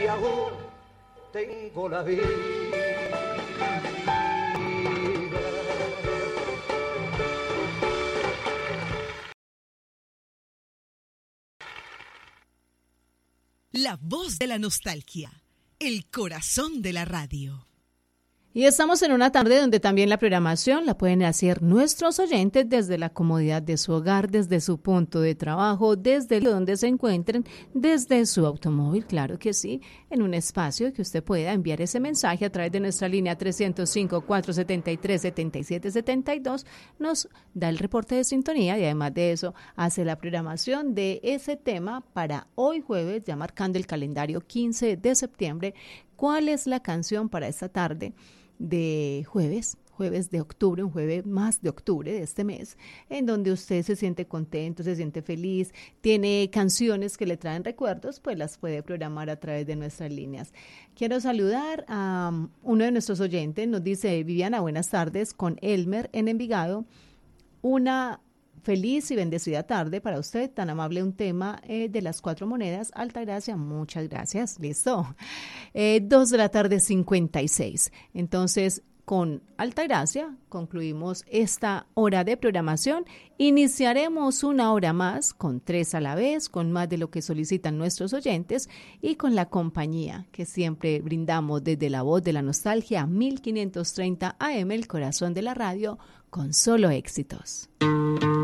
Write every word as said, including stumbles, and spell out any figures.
y aún tengo la vida. La voz de la nostalgia, el corazón de la radio. Y estamos en una tarde donde también la programación la pueden hacer nuestros oyentes desde la comodidad de su hogar, desde su punto de trabajo, desde donde se encuentren, desde su automóvil, claro que sí, en un espacio que usted pueda enviar ese mensaje a través de nuestra línea tres cero cinco, cuatro siete tres, siete siete siete dos, nos da el reporte de sintonía y además de eso hace la programación de ese tema para hoy jueves, ya marcando el calendario quince de septiembre, cuál es la canción para esta tarde de jueves, jueves de octubre, un jueves más de octubre de este mes, en donde usted se siente contento, se siente feliz, tiene canciones que le traen recuerdos, pues las puede programar a través de nuestras líneas. Quiero saludar a um, uno de nuestros oyentes, nos dice Viviana, buenas tardes, con Elmer en Envigado, una feliz y bendecida tarde para usted, tan amable un tema eh, de las cuatro monedas, Altagracia, muchas gracias, listo. Eh, dos de la tarde, cincuenta y seis. Entonces, con Altagracia concluimos esta hora de programación. Iniciaremos una hora más con tres a la vez, con más de lo que solicitan nuestros oyentes y con la compañía que siempre brindamos desde la voz de la nostalgia, mil quinientos treinta A M, el corazón de la radio, con solo éxitos.